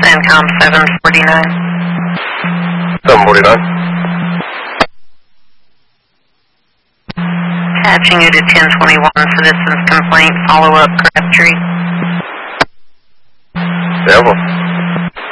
CENTCOM 749. 749. Attaching you to 1021, citizens complaint, follow-up, Crabtree. Yeah, well.